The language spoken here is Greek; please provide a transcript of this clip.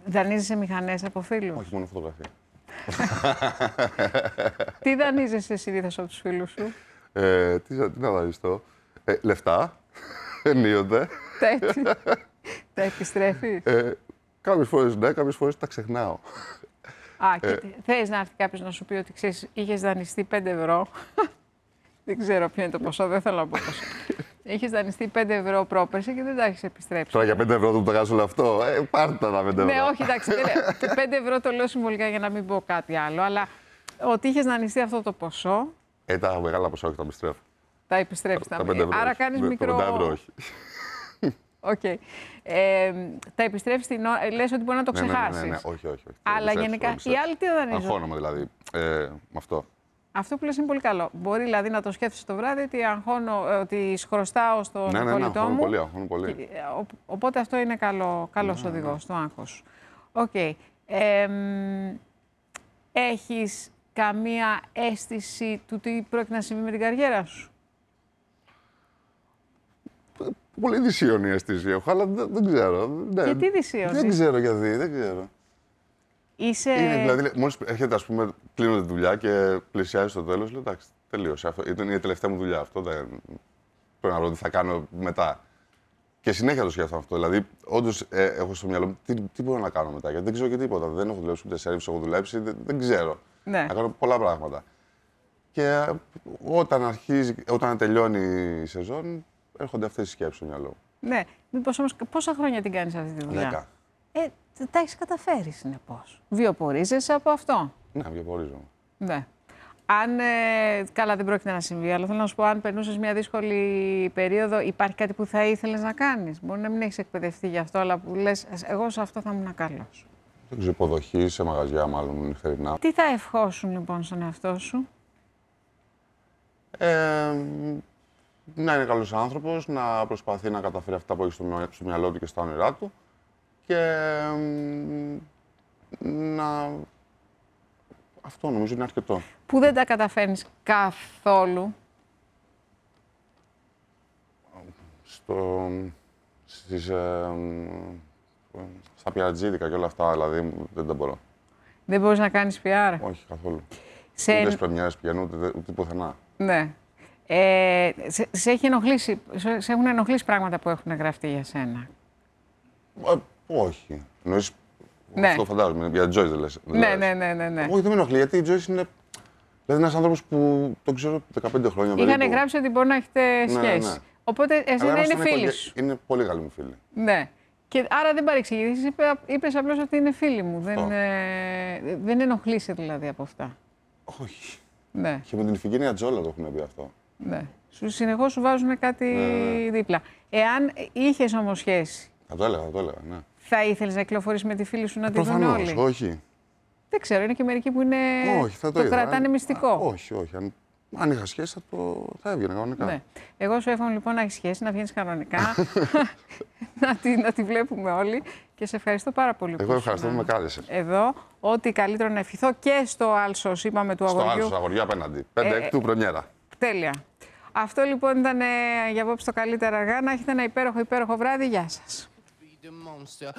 Δανείζεσαι μηχανές από φίλους? Όχι, μόνο φωτογραφία. Τι δανείζεσαι συνήθως από τους φίλους σου? Τι να δανειστώ. Λεφτά, ενίοτε. Τα επιστρέφεις? Κάποιες φορές ναι, κάποιες φορές τα ξεχνάω. Και θες να έρθει κάποιος να σου πει ότι ξέρεις, είχες δανειστεί 5 ευρώ. Δεν ξέρω ποιο είναι το ποσό, δεν θέλω να πω ποσό. Είχες δανειστεί 5 ευρώ πρόπερση και δεν τα έχεις επιστρέψει. Τώρα για 5 ευρώ δεν το βγάζω όλο αυτό. Πάρτε τα 5 ευρώ. Ναι, όχι, εντάξει. 5 ευρώ το λέω συμβολικά για να μην πω κάτι άλλο. Αλλά ότι είχες δανειστεί αυτό το ποσό. Τα μεγάλα ποσά όχι, τα επιστρέφω. Τα επιστρέφεις. Τα 5 ευρώ. Άρα κάνεις μικρό. Τα 5 ευρώ όχι. Okay. Τα επιστρέφεις την ώρα. Λες ότι μπορεί να το ξεχάσεις. Ναι, όχι. Αλλά γενικά οι άλλοι τι δανείζουν? Αγχώνομαι δηλαδή με αυτό. Αυτό που λες είναι πολύ καλό. Μπορεί δηλαδή να το σκέφτεσαι το βράδυ ότι χρωστάω στον κολλητό μου. Αγχώνω πολύ. Οπότε αυτό είναι καλός οδηγός, το άγχος. Okay. Έχεις καμία αίσθηση του τι πρόκειται να συμβεί με την καριέρα σου? Πολύ δυσίωνη αίσθηση έχω, αλλά δεν ξέρω. Γιατί δυσίωνη? Δεν ξέρω γιατί, δεν ξέρω. Είναι δηλαδή, μόλις έρχεται, ας πούμε, κλείνω τη δουλειά και πλησιάζει στο τέλος, λέω εντάξει, τελείωσε. Αυτό ήταν η τελευταία μου δουλειά. Αυτό δεν πρέπει να βρω τι θα κάνω μετά. Και συνέχεια το σκέφτομαι αυτό. Δηλαδή, όντως έχω στο μυαλό μου τι μπορώ να κάνω μετά. Γιατί δεν ξέρω και τίποτα. Δεν έχω δουλέψει ούτε σερβις, έχω δουλέψει, δεν ξέρω. Ναι. Να κάνω πολλά πράγματα. Και όταν τελειώνει η σεζόν, έρχονται αυτές οι σκέψεις στο μυαλό μου. Ναι. Μήπως όμως πόσα χρόνια την κάνεις αυτή τη δουλειά? 10. Τα έχεις καταφέρει συνεπώς. Βιοπορίζεσαι από αυτό? Ναι, βιοπορίζομαι. Ναι. Αν καλά δεν πρόκειται να συμβεί, αλλά θέλω να σου πω, αν περνούσες μια δύσκολη περίοδο, υπάρχει κάτι που θα ήθελες να κάνεις? Μπορεί να μην έχεις εκπαιδευτεί γι' αυτό, αλλά που λες, εγώ σε αυτό θα ήμουν καλός. Δεν ξέρω, υποδοχή σε μαγαζιά, μάλλον νυχτερινά. Τι θα ευχόσουν λοιπόν στον εαυτό σου? Να είναι καλός άνθρωπος, να προσπαθεί να καταφέρει αυτά που έχει στο μυαλό του και στα όνειρά του και αυτό νομίζω είναι αρκετό. Που δεν τα καταφέρνεις καθόλου? Στα πιατζίδικα και όλα αυτά, δηλαδή δεν τα μπορώ. Δεν μπορείς να κάνεις PR? Όχι, καθόλου. Ούτε στις πρεμιέρες πηγαίνω, ούτε πουθενά. Ναι. Σε έχουν ενοχλήσει πράγματα που έχουν γραφτεί για σένα? Όχι. Εννοείς, αυτό φαντάζομαι, για τη Joyce δεν λες. Ναι. Όχι, δεν με ενοχλεί, γιατί η Joyce είναι δηλαδή ένας άνθρωπος που τον ξέρω 15 χρόνια. Είχαν γράψει ότι μπορεί να έχετε σχέση. Ναι. Οπότε εσύ δεν είναι φίλη σου. Είναι πολύ καλή μου φίλη. Ναι. Και άρα δεν παρεξηγήσεις, είπες απλώς ότι είναι φίλη μου. Δεν ενοχλείσαι δηλαδή από αυτά? Όχι. Ναι. Και με την Ιφηγένεια Τζόλα το έχουν πει αυτό. Ναι. Συνεχώς σου βάζουν κάτι δίπλα. Εάν είχες όμως σχέση. Θα το έλεγα, ναι. Θα ήθελες να κυκλοφορείς με τη φίλη σου να τη δουν όλοι? Προφανώς, όχι. Δεν ξέρω, είναι και μερικοί που είναι. Όχι, θα το κρατάνε μυστικό. Όχι. Αν είχα σχέση θα έβγαινε κανονικά. Ναι. Εγώ σου εύχομαι λοιπόν να έχεις σχέση, να βγαίνεις κανονικά, να τη βλέπουμε όλοι και σε ευχαριστώ πάρα πολύ. Εγώ ευχαριστώ που με κάλεσες. Εδώ, ό,τι καλύτερο να ευχηθώ και στο Άλσος, είπαμε, του αγοριού. Στο Άλσος, αγοριά απέναντι. 5-6 πρεμιέρα. Τέλεια. Αυτό λοιπόν ήταν για απόψε το καλύτερα αργά. Να έχετε ένα υπέροχο βράδυ. Γεια σας.